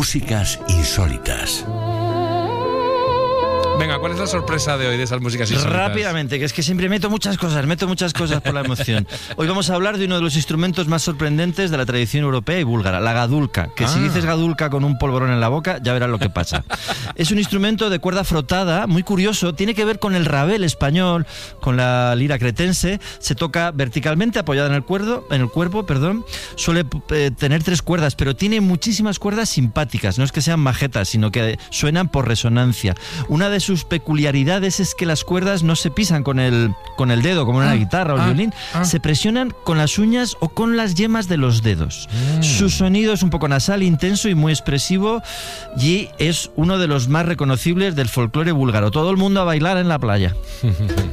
Músicas insólitas. Venga, ¿cuál es la sorpresa de hoy de esas músicas insólitas? Rápidamente, que es que siempre meto muchas cosas por la emoción. Hoy vamos a hablar de uno de los instrumentos más sorprendentes de la tradición europea y búlgara, la gadulka, que si dices gadulka con un polvorón en la boca, ya verás lo que pasa. Es un instrumento de cuerda frotada, muy curioso, tiene que ver con el rabel español, con la lira cretense, se toca verticalmente apoyada en el cuerpo, suele tener 3 cuerdas, pero tiene muchísimas cuerdas simpáticas, no es que sean majetas, sino que suenan por resonancia. Una de sus peculiaridades es que las cuerdas no se pisan con el dedo, como en una guitarra o el violín, se presionan con las uñas o con las yemas de los dedos. Su sonido es un poco nasal, intenso y muy expresivo, y es uno de los más reconocibles del folclore búlgaro. Todo el mundo a bailar en la playa.